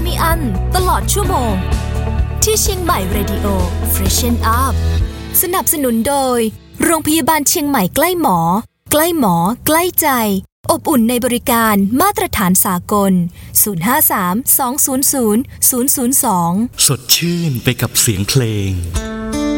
มีอันตลอดชั่วโมงที่เชียงใหม่ Radio Freshen Up สนับสนุนโดยโรงพยาบาลเชียงใหม่ใกล้หมอใกล้หมอใกล้ใจอบอุ่นในบริการมาตรฐานสากล053 200 002 สดชื่นไปกับเสียงเพลง